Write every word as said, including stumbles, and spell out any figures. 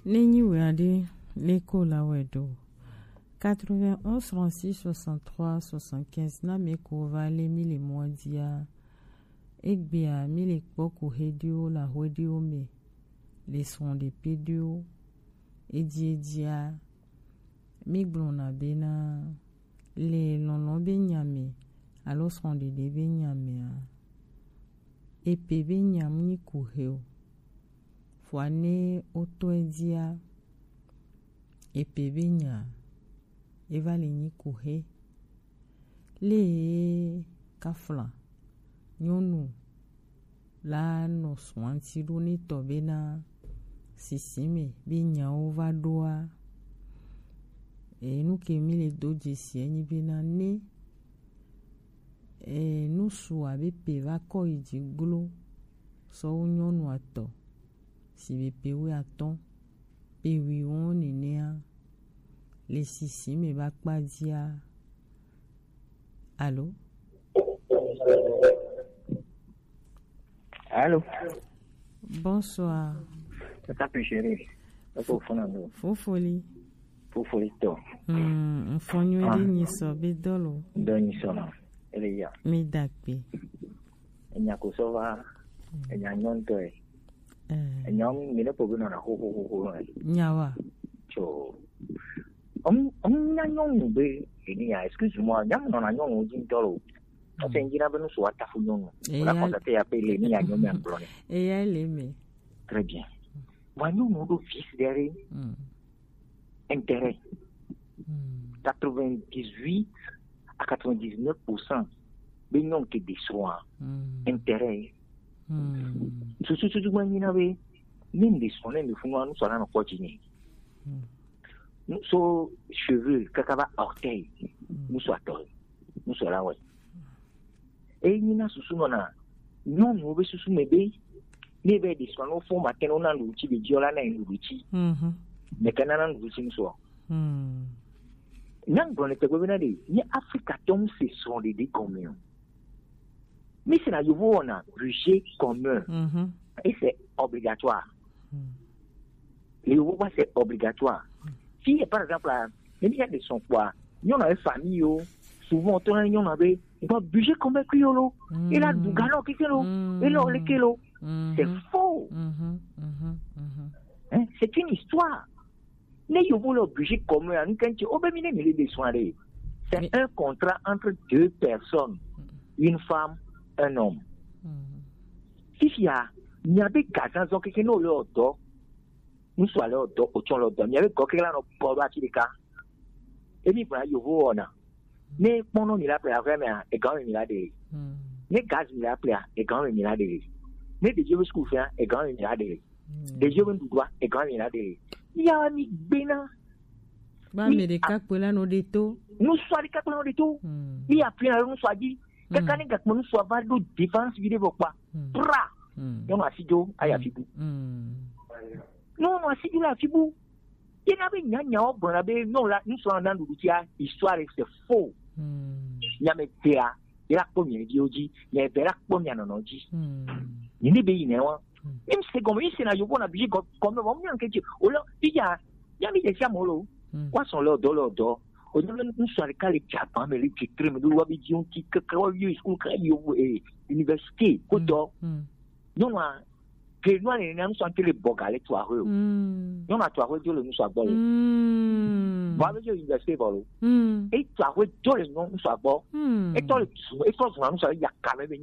Nenni Wadi, l'écho la wedo. quatre-vingt-onze, trente-six, soixante-trois, soixante-quinze, na meko vale mille modia. Ekbia mille poku hedio la wedio me. Les sons de pédio. Edi edia. Migblona bena. Les lonon benyame. Alo son de de benyame. Epe benyam ni kuheo. Fwane oto edia. Epe benya. Eva le ni kuhe. Le kafla. Nyonu. La no swantiru ni tobena. Sisime. Benya ova doa. E nou ke mi le doje siye ni bena ne. E nou swa bepe vako iji glo. So nyonu ato. Si bepe we aton. Pe wiwon ni nea. Les sisi me bakpa dia. Allô? Allô? Bonsoir. Ça t'a pu chérie? Fofoli. Fofoli to. Hmm, mfonyo Ah. ede nyiso bedolo. Doni sona. Ele ya. Me dakpe. Enya kusova. Enya nyonto e. Eh, Enya mine poguno na ho ho ho ho. nyawa. So. Om om nya nyonu be ini ya excuse-moi, nya no na nyonu jin tolo. O se ngira benu so atafu nyonu. Eh, La ya- cosa te appelle ni ya nyomu amplone. E ya eleme. Très bien. Wanyu no do fils derrière Hmm. intérêt. Hmm. quatre-vingt-dix-huit à quatre-vingt-dix-neuf pour cent ben non que des soins Hmm. intérêt Hmm. ce ce ce du moins ni avait même des soins de fond nous soins en continuer nous so cheveux kakaba orteil nous soit tol nous soit là ouais et ni na susu nona non nous be susu mebe ne be des soins au fond matin on a l'outil de diola na l'outil Mhm. mais quand on a l'outil nous soit Hmm. Nang bonne te govena de ni Africa tom se sont des des communs. Mais c'est là you on a budget commun Mhm. et c'est obligatoire. Hmm. Les voix c'est obligatoire. Si par exemple là, il y a des son quoi, y en a une famille oh, souvent on a y en avait un budget commun qui yolo. Et là du galon qui kilo, et là le kilo. Mhm. C'est faux. Mhm. Mhm. Mhm. Hein, c'est une histoire. Mais you voulez le budget commun, nous quand tu obémine mais les soins. C'est Mais- un contrat entre deux personnes, une femme, un homme. Mhm. Si il y a, il y a des cas dans lesquels nous sommes là, nous sommes là, nous sommes là, il y a des cas qui sont là, qui sont là, et puis voilà, il y a des mais pendant il a pris après, mais et quand il a des, Hmm. mais gaz il a pris et quand il a des, mais des jeux school faire et quand il a des, des jeux de droit et quand il a des, il y a un bena, Ba Oui, Amerika kwela no deto. nous sommes les quatre ans de tout, Hmm. il y a pris un nous soit dit, quelqu'un n'est qu'à nous soit pas de défense vidéo quoi, Hmm. pra, Hmm. on a si d'eau, aïe a fibou. Hmm. Non, non, si tu l'as fibou. Il y avait n'y a n'y a pas de non là nous sommes dans l'outil histoire c'est faux. Hmm. Il y a mes théa, il y a combien de dioji, il y a bela combien de noji. Hmm. Il n'est pas iné wa. Même c'est comme il c'est là je vois la budget comme comme on vient que tu. Oh là, il y a il y a mis des chamolo. Hmm. Quoi sont là dans l'ordre d'or. Au lieu de nous soir les les Japon mais les qui crème de wa bidion qui que que yo school crème yo université koto. Hmm. Non non que nous les nous sont les bogale toi. Hmm. Non à toi yo le nous soit bon. Hmm. Va avec université bolo. Hmm. Et toi, ouais, tous les noms, nous sommes bons. Hmm. Et toi, et toi, nous sommes, il y a quand même